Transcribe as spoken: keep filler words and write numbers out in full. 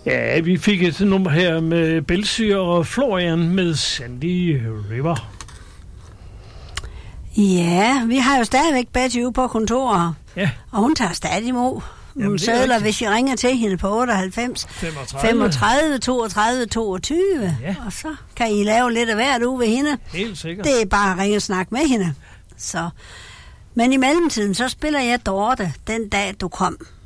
Ja, vi fik et nummer her med Belsy og Florian med Sandy River. Ja, vi har jo stadigvæk Betty ude på kontoret. Ja. Og hun tager stadig imod. Hun sædler, hvis I ringer til hende på otteoghalvfems femogtredive toogtredive toogtyve. Ja. Og så kan I lave lidt af hvert uge ved hende. Helt sikkert. Det er bare at ringe og snakke med hende. Så. Men i mellemtiden, så spiller jeg Dorte, Den dag du kom.